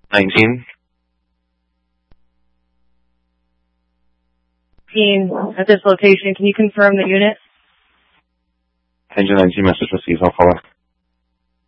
19. At this location, can you confirm the unit? Engine 19, message received. I'll call it.